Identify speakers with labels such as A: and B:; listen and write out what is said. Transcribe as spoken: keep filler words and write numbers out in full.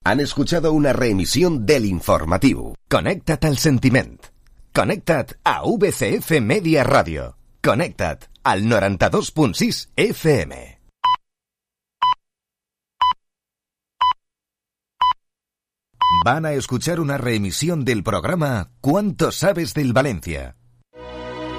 A: Han escuchado una reemisión del informativo. Connecta't al sentiment. Connecta't a V C F Media Radio. Connecta't al noranta-dos punt sis F M. Van a escuchar una reemisión del programa ¿Cuánto sabes del Valencia?